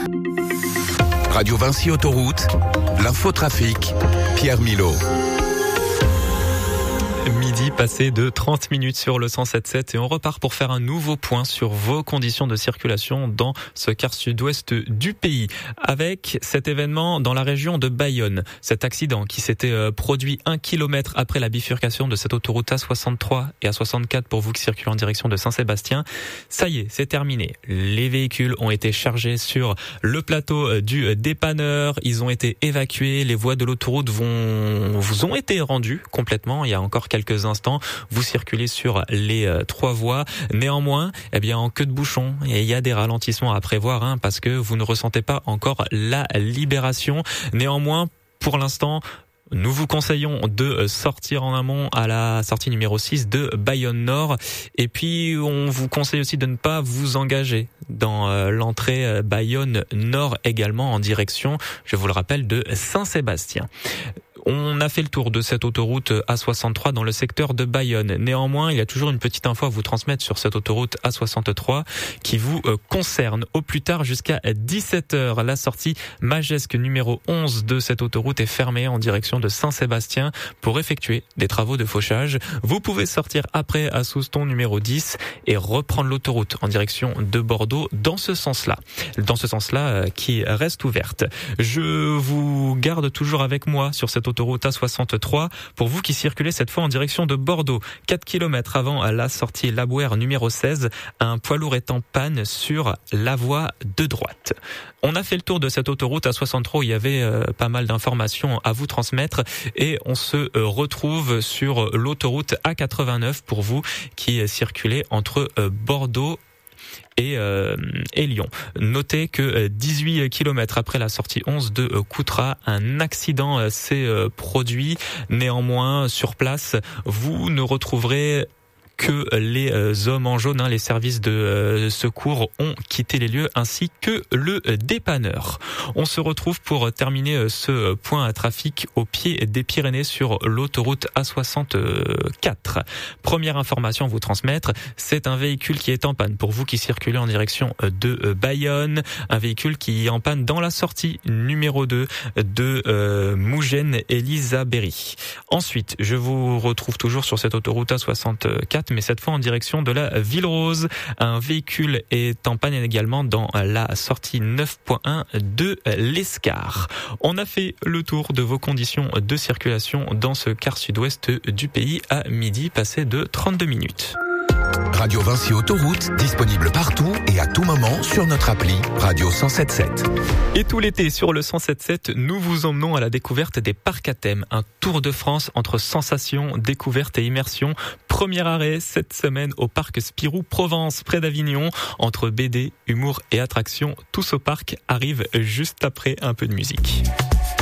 Radio Vinci Autoroute, l'infotrafic, Pierre Milot. Midi passé de 30 minutes sur le 107.7 et on repart pour faire un nouveau point sur vos conditions de circulation dans ce quart sud-ouest du pays. Avec cet événement dans la région de Bayonne, cet accident qui s'était produit 1 kilomètre après la bifurcation de cette autoroute A63 et A64 pour vous qui circulez en direction de Saint-Sébastien. Ça y est, c'est terminé. Les véhicules ont été chargés sur le plateau du dépanneur. Ils ont été évacués. Les voies de l'autoroute vous ont été rendues complètement. Il y a encore quelques instants, vous circulez sur les 3 voies. Néanmoins, en queue de bouchon, et il y a des ralentissements à prévoir parce que vous ne ressentez pas encore la libération. Néanmoins, pour l'instant, nous vous conseillons de sortir en amont à la sortie numéro 6 de Bayonne Nord. Et puis, on vous conseille aussi de ne pas vous engager dans l'entrée Bayonne Nord également en direction, je vous le rappelle, de Saint-Sébastien. On a fait le tour de cette autoroute A63 dans le secteur de Bayonne. Néanmoins, il y a toujours une petite info à vous transmettre sur cette autoroute A63 qui vous concerne. Au plus tard, jusqu'à 17h, la sortie Magesque numéro 11 de cette autoroute est fermée en direction de Saint-Sébastien pour effectuer des travaux de fauchage. Vous pouvez sortir après à Souston numéro 10 et reprendre l'autoroute en direction de Bordeaux dans ce sens-là. Qui reste ouverte. Je vous garde toujours avec moi sur cette autoroute A63 pour vous qui circulez cette fois en direction de Bordeaux. 4 km avant la sortie Labouère numéro 16, un poids lourd est en panne sur la voie de droite. On a fait le tour de cette autoroute A63 où il y avait pas mal d'informations à vous transmettre et on se retrouve sur l'autoroute A89 pour vous qui circulez entre Bordeaux et Lyon. Notez que 18 km après la sortie 11 de Coutras, un accident s'est produit. Néanmoins, sur place, vous ne retrouverez que les hommes en jaune, les services de secours ont quitté les lieux ainsi que le dépanneur. On se retrouve pour terminer ce point à trafic au pied des Pyrénées sur l'autoroute A64. Première information à vous transmettre, c'est un véhicule qui est en panne pour vous qui circulez en direction de Bayonne, un véhicule qui est en panne dans la sortie numéro 2 de Mougène-Elisa-Berry. Ensuite, je vous retrouve toujours sur cette autoroute A64 mais cette fois en direction de la Ville Rose. Un véhicule est en panne également dans la sortie 9.1 de l'Escar. On a fait le tour de vos conditions de circulation dans ce quart sud-ouest du pays à midi passé de 32 minutes. Radio Vinci Autoroute, disponible partout et à tout moment sur notre appli Radio 107.7. Et tout l'été sur le 107.7, nous vous emmenons à la découverte des parcs à thème. Un tour de France entre sensations, découvertes et immersion. Premier arrêt cette semaine au parc Spirou Provence, près d'Avignon. Entre BD, humour et attractions, tous au parc arrivent juste après un peu de musique.